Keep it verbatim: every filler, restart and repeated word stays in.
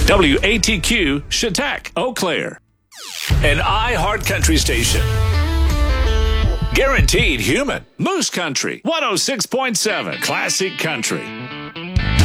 W A T Q, Chautauqua, Eau Claire. An iHeart Country station. Guaranteed human. Moose Country, one oh six point seven. Classic Country.